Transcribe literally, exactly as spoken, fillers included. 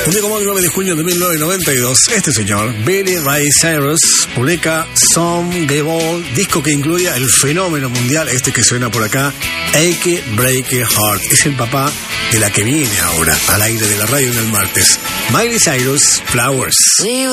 Un día como el nueve de junio de mil novecientos noventa y dos, este señor, Billy Ray Cyrus, publica Some Gay Ball, disco que incluía el fenómeno mundial, este que suena por acá, Achy Breaky Heart. Es el papá de la que viene ahora al aire de la radio en el martes, Miley Cyrus, Flowers.